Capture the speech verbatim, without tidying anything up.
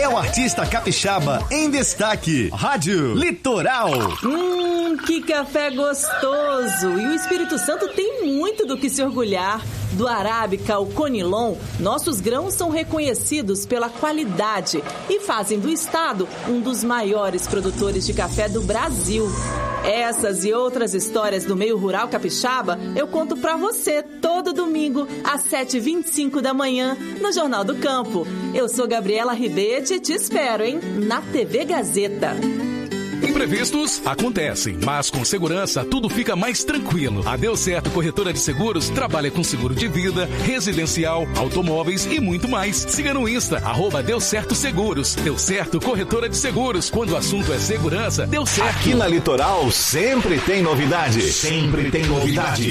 é o artista capixaba em destaque. Rádio Litoral. Hum, que café gostoso! E o Espírito Santo tem muito do que se orgulhar. Do Arábica ao Conilon, nossos grãos são reconhecidos pela qualidade e fazem do estado um dos maiores produtores de café do Brasil. Essas e outras histórias do meio rural capixaba eu conto pra você todo domingo às sete e vinte e cinco da manhã no Jornal do Campo. Eu sou Gabriela Ribete e te espero, hein? Na T V Gazeta. Imprevistos acontecem, mas com segurança tudo fica mais tranquilo. A Deu Certo Corretora de Seguros trabalha com seguro de vida, residencial, automóveis e muito mais. Siga no Insta, arroba Deu Certo Seguros. Deu Certo Corretora de Seguros. Quando o assunto é segurança, deu certo. Aqui na Litoral sempre tem novidade. Sempre tem novidade.